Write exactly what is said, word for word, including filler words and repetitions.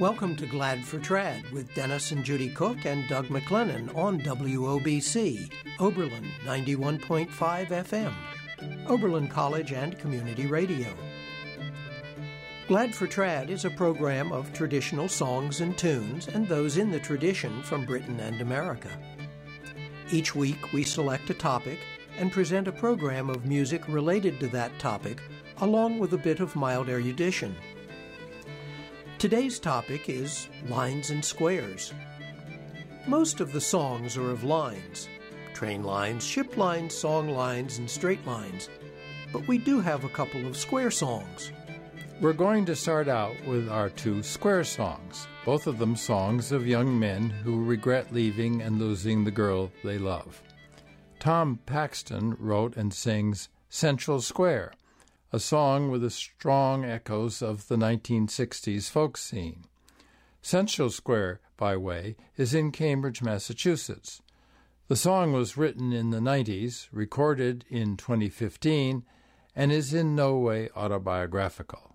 Welcome to Glad for Trad with Dennis and Judy Cook and Doug McLennan on W O B C, Oberlin ninety-one point five F M, Oberlin College and Community Radio. Glad for Trad is a program of traditional songs and tunes and those in the tradition from Britain and America. Each week we select a topic and present a program of music related to that topic, along with a bit of mild erudition. Today's topic is lines and squares. Most of the songs are of lines, train lines, ship lines, song lines, and straight lines, but we do have a couple of square songs. We're going to start out with our two square songs, both of them songs of young men who regret leaving and losing the girl they love. Tom Paxton wrote and sings Central Square, a song with the strong echoes of the nineteen sixties folk scene. Central Square, by way, is in Cambridge, Massachusetts. The song was written in the nineties, recorded in twenty fifteen, and is in no way autobiographical.